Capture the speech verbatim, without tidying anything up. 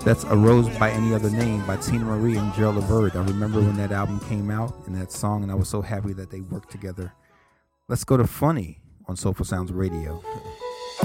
That's A Rose by Any Other Name by Tina Marie and Gerald Levert. I remember when that album came out and that song, and I was so happy that they worked together. Let's go to Funny on Soulful Sounds Radio.